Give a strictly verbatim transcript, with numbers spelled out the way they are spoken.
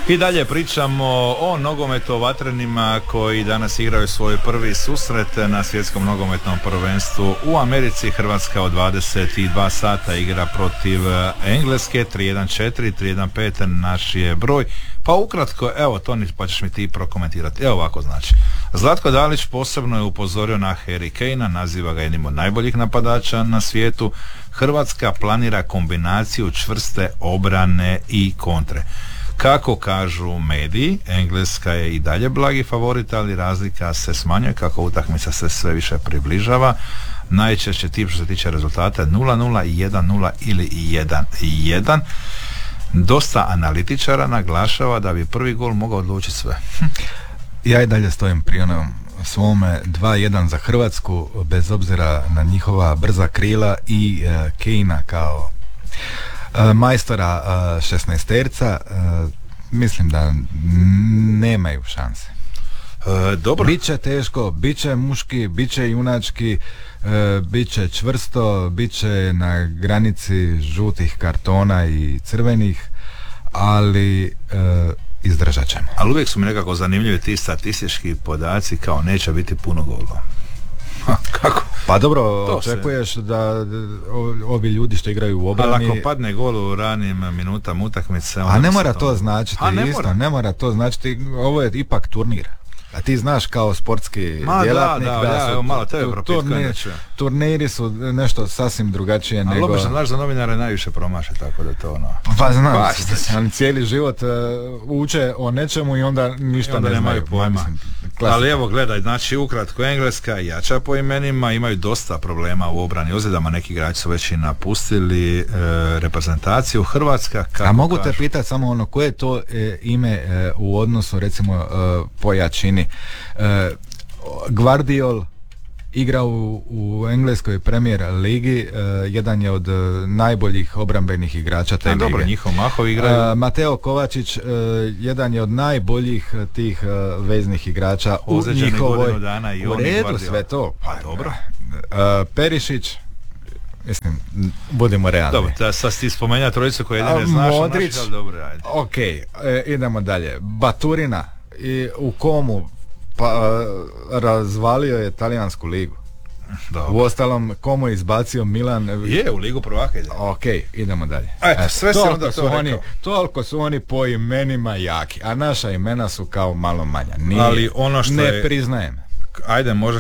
I dalje pričamo o nogometu vatrenima koji danas igraju svoj prvi susret na svjetskom nogometnom prvenstvu u Americi. Hrvatska od dvadeset dva sata igra protiv Engleske. Tri jedan četiri, tri jedan pet naš je broj. Pa ukratko, evo Toni, pa ćeš mi ti prokomentirati. Evo ovako znači. Zlatko Dalić posebno je upozorio na Harry Kanea, naziva ga jednim od najboljih napadača na svijetu. Hrvatska planira kombinaciju čvrste obrane i kontre. Kako kažu mediji, Engleska je i dalje blagi favorit, ali razlika se smanjuje kako utakmica se sve više približava. Najčešće tip što se tiče rezultata nula nula, jedan nula ili jedan jedan. Dosta analitičara naglašava da bi prvi gol mogao odlučiti sve. Ja i dalje stojim pri onom svome dva jedan za Hrvatsku, bez obzira na njihova brza krila i uh, Kanea kao uh, majstora uh, šesnaesterca. Uh, mislim da nemaju šanse. E, dobro. Biće teško, biće muški, biće junački, e, biće čvrsto, biće na granici žutih kartona i crvenih, ali e, izdržat ćemo. Ali uvijek su mi nekako zanimljivi ti statistički podaci kao neće biti puno golova. Kako? Pa dobro, to očekuješ se... da ovi ljudi što igraju u obrani... Ali ako padne gol u ranim minutama utakmice... A ne mora to, to značiti, A ne isto, mora. ne mora to značiti, ovo je ipak turnir. A ti znaš kao sportski Ma, djelatnik da, da, da, da su evo, malo tebe tu, turni, turniri su nešto sasvim drugačije. Ali nego... Ali obično, znaš, za novinare najviše promaše, tako da to ono... Pa znam, ali cijeli život uh, uče o nečemu i onda ništa I onda ne nemaju pojma. Mislim, ali evo, gledaj, znači ukratko, Engleska jača po imenima, imaju dosta problema u obrani ozljedama, neki igrači su već i napustili e, reprezentaciju. Hrvatska, kako A mogu kažu? te pitati samo ono, koje je to e, ime e, u odnosu recimo e, po jačini? E, Gvardiol igra u, u engleskoj Premier ligi, e, jedan je od e, najboljih obrambenih igrača te lige. Dobro, njihov Mahov igraju. E, Mateo Kovačić, e, jedan je od najboljih tih e, veznih igrača u njihovoj... Dana i u oni redu Gvardiol. sve to. Pa dobro. E, Perišić, mislim, budemo realni. Dobro, da sad ti spomenja trojicu koje jedine znaš, Modrić, naši, dobro, ajde. Ok, e, idemo dalje. Baturina i u Komu pa razvalio je talijansku ligu. Dobro. Uostalom, Komo je izbacio Milan. Je, u ligu prvaka ide. Ok, idemo dalje. Eto, sve se onda to oni, toliko su oni po imenima jaki, a naša imena su kao malo manja. Nije, ali ono što ne je... priznajem. Ajde, možda